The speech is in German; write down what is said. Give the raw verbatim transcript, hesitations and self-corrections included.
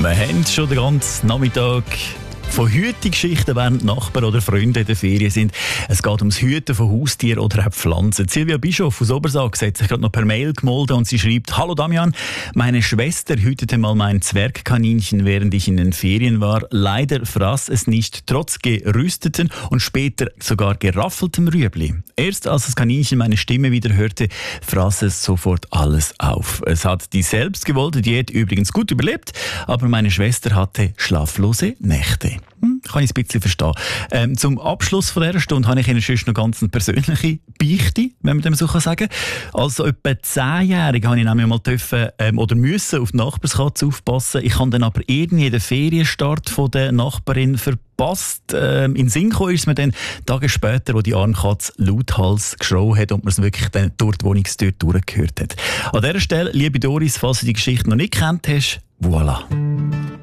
Wir haben schon den ganzen Nachmittag von Hütegeschichten, während Nachbarn oder Freunde in der Ferien sind. Es geht ums Hüten von Haustieren oder auch Pflanzen. Silvia Bischof aus Obersack hat sich gerade noch per Mail gemeldet und sie schreibt: Hallo Damian, meine Schwester hütete mal mein Zwergkaninchen, während ich in den Ferien war. Leider fraß es nicht, trotz gerüsteten und später sogar geraffeltem Rüebli. Erst als das Kaninchen meine Stimme wieder hörte, fraß es sofort alles auf. Es hat die selbstgewollte Diät übrigens gut überlebt, aber meine Schwester hatte schlaflose Nächte. Hm, kann ich ein bisschen verstehen. Ähm, zum Abschluss von dieser Stunde habe ich Ihnen sonst noch ganz eine persönliche Beichte, wenn man dem so sagen kann. Also etwa zehnjährig habe ich nämlich mal dürfen, ähm, oder müssen auf die Nachbarskatze aufpassen. Ich habe dann aber irgendwie den Ferienstart von der Nachbarin verpasst. Ähm, in Sinn kam ist mir dann Tage später, wo die arme Katze lauthals geschrauen hat und man es wirklich dann durch die Wohnungstür durchgehört hat. An dieser Stelle, liebe Doris, falls du die Geschichte noch nicht kennt hast, voilà.